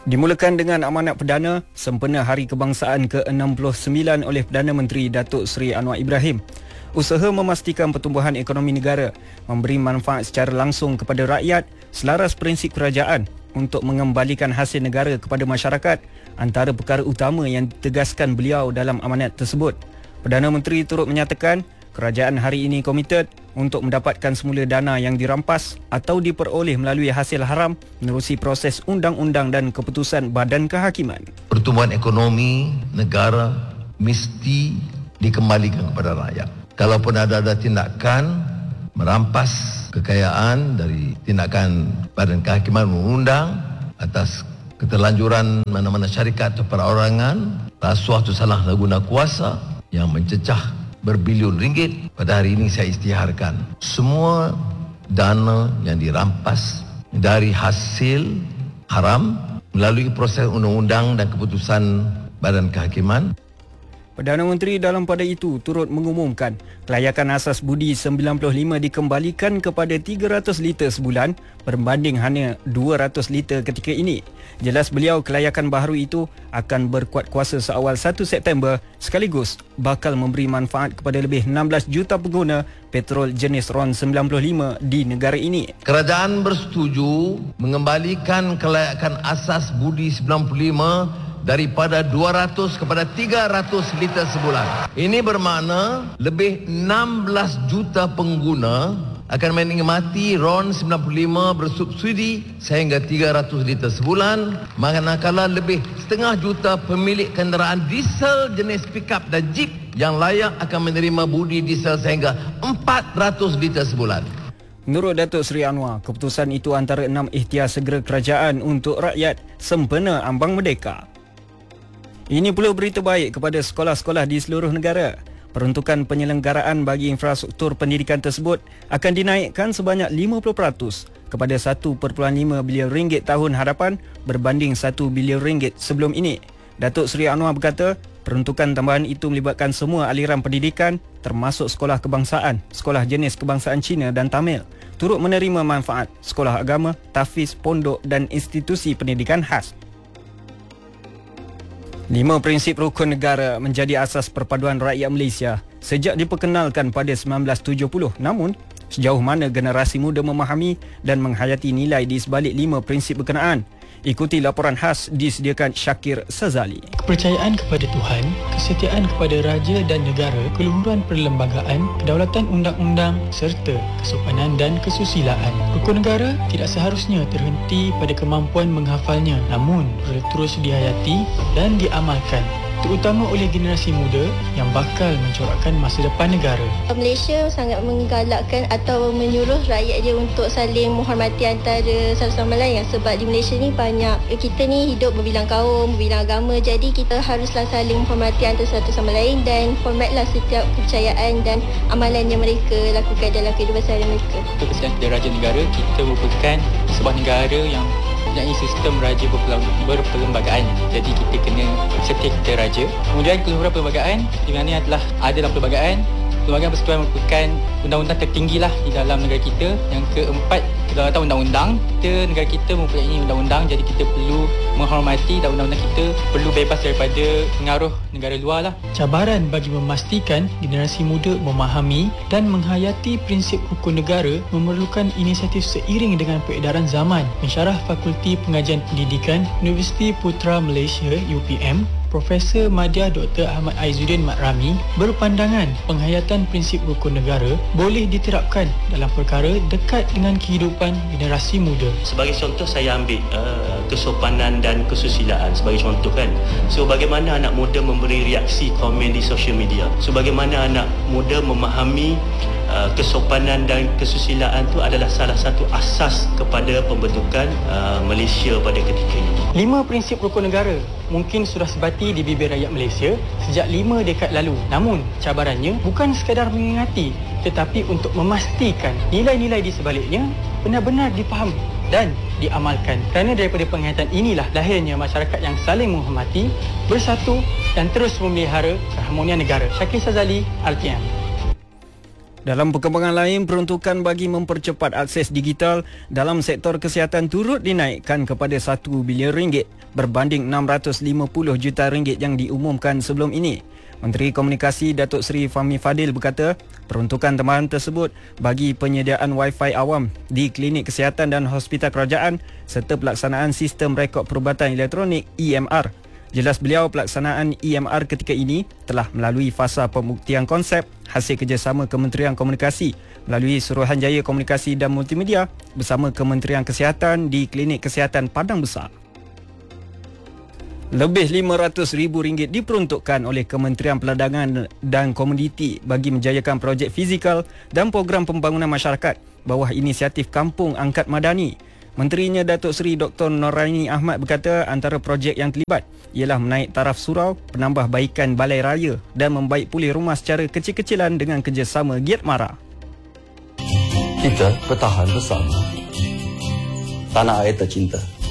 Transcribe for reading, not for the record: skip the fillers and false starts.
Dimulakan dengan amanat perdana sempena Hari Kebangsaan ke-69 oleh Perdana Menteri Datuk Seri Anwar Ibrahim. Usaha memastikan pertumbuhan ekonomi negara memberi manfaat secara langsung kepada rakyat selaras prinsip kerajaan untuk mengembalikan hasil negara kepada masyarakat antara perkara utama yang ditegaskan beliau dalam amanat tersebut. Perdana Menteri turut menyatakan kerajaan hari ini komited untuk mendapatkan semula dana yang dirampas atau diperoleh melalui hasil haram menerusi proses undang-undang dan keputusan Badan Kehakiman. Pertumbuhan ekonomi negara mesti dikembalikan kepada rakyat. Kalaupun ada tindakan merampas kekayaan dari tindakan Badan Kehakiman undang atas keterlanjuran mana-mana syarikat atau perorangan, rasuah atau salah guna kuasa yang mencecah berbilion ringgit, pada hari ini saya isytiharkan semua dana yang dirampas dari hasil haram melalui proses undang-undang dan keputusan Badan Kehakiman. Perdana Menteri dalam pada itu turut mengumumkan kelayakan asas budi 95 dikembalikan kepada 300 liter sebulan berbanding hanya 200 liter ketika ini. Jelas beliau kelayakan baharu itu akan berkuat kuasa seawal 1 September sekaligus bakal memberi manfaat kepada lebih 16 juta pengguna petrol jenis RON 95 di negara ini. Kerajaan bersetuju mengembalikan kelayakan asas budi 95 daripada 200 kepada 300 liter sebulan. Ini bermakna lebih 16 juta pengguna akan menikmati RON 95 bersubsidi sehingga 300 liter sebulan, manakala lebih setengah juta pemilik kenderaan diesel jenis pickup dan jeep yang layak akan menerima budi diesel sehingga 400 liter sebulan. Menurut Datuk Seri Anwar, keputusan itu antara 6 ikhtiar segera kerajaan untuk rakyat sempena ambang merdeka. Ini pula berita baik kepada sekolah-sekolah di seluruh negara. Peruntukan penyelenggaraan bagi infrastruktur pendidikan tersebut akan dinaikkan sebanyak 50% kepada 1.5 bilion ringgit tahun hadapan berbanding 1 bilion ringgit sebelum ini. Datuk Seri Anwar berkata, peruntukan tambahan itu melibatkan semua aliran pendidikan termasuk sekolah kebangsaan, sekolah jenis kebangsaan Cina dan Tamil, turut menerima manfaat sekolah agama, tahfiz, pondok dan institusi pendidikan khas. 5 prinsip rukun negara menjadi asas perpaduan rakyat Malaysia sejak diperkenalkan pada 1970. Namun, sejauh mana generasi muda memahami dan menghayati nilai di sebalik 5 prinsip berkenaan? Ikuti laporan khas disediakan Syakir Sazali. Kepercayaan kepada Tuhan, kesetiaan kepada raja dan negara, keluhuran perlembagaan, kedaulatan undang-undang serta kesopanan dan kesusilaan. Rukun negara tidak seharusnya terhenti pada kemampuan menghafalnya, namun perlu terus dihayati dan diamalkan, terutama oleh generasi muda yang bakal mencorakkan masa depan negara. Malaysia sangat menggalakkan atau menyuruh rakyat dia untuk saling menghormati antara satu sama lain, sebab di Malaysia ni banyak, kita ni hidup berbilang kaum, berbilang agama, jadi kita haruslah saling menghormati antara satu sama lain dan hormatlah setiap kepercayaan dan amalan yang mereka lakukan dalam kehidupan seharian mereka. Untuk kesediaan kepada raja negara, kita merupakan sebuah negara yang mempunyai sistem raja berperlembagaan. Jadi kita kena setia kepada raja. Kemudian keluhuran perlembagaan di mana adalah ada dalam perlembagaan. Perlembagaan Persekutuan merupakan undang-undang tertinggi lah di dalam negara kita. Yang keempat, kedaulatan undang-undang. Negara kita mempunyai undang-undang, jadi kita perlu menghormati dan undang-undang kita perlu bebas daripada pengaruh negara luar lah. Cabaran bagi memastikan generasi muda memahami dan menghayati prinsip rukun negara memerlukan inisiatif seiring dengan peredaran zaman. Pensyarah Fakulti Pengajian Pendidikan Universiti Putra Malaysia UPM, Profesor Madya Dr. Ahmad Aizuddin Mat Rami berpandangan penghayatan prinsip rukun negara boleh diterapkan dalam perkara dekat dengan kehidupan generasi muda. Sebagai contoh, saya ambil kesopanan dan kesusilaan sebagai contoh kan. So bagaimana anak muda memberi reaksi komen di social media. So bagaimana anak muda memahami kesopanan dan kesusilaan itu adalah salah satu asas kepada pembentukan Malaysia pada ketika ini. 5 prinsip rukun negara mungkin sudah sebati di bibir rakyat Malaysia sejak 5 dekad lalu. Namun, cabarannya bukan sekadar mengingati, tetapi untuk memastikan nilai-nilai di sebaliknya benar-benar dipahami dan diamalkan. Kerana daripada penghayatan inilah lahirnya masyarakat yang saling menghormati, bersatu dan terus memelihara keharmonian negara. Syakir Sazali, RTM. Dalam perkembangan lain, peruntukan bagi mempercepat akses digital dalam sektor kesihatan turut dinaikkan kepada 1 bilion ringgit berbanding 650 juta ringgit yang diumumkan sebelum ini. Menteri Komunikasi Datuk Seri Fahmi Fadil berkata, peruntukan tambahan tersebut bagi penyediaan Wi-Fi awam di klinik kesihatan dan hospital kerajaan serta pelaksanaan sistem rekod perubatan elektronik EMR. Jelas beliau, pelaksanaan EMR ketika ini telah melalui fasa pembuktian konsep hasil kerjasama Kementerian Komunikasi melalui Suruhanjaya Komunikasi dan Multimedia bersama Kementerian Kesihatan di Klinik Kesihatan Padang Besar. Lebih RM500,000 diperuntukkan oleh Kementerian Perdagangan dan Komoditi bagi menjayakan projek fizikal dan program pembangunan masyarakat bawah inisiatif Kampung Angkat Madani. Menterinya Datuk Seri Dr. Noraini Ahmad berkata antara projek yang terlibat ialah menaik taraf surau, penambahbaikan balai raya dan membaik pulih rumah secara kecil-kecilan dengan kerjasama Giat Mara. Kita bertahan bersama. Tanah air tercinta.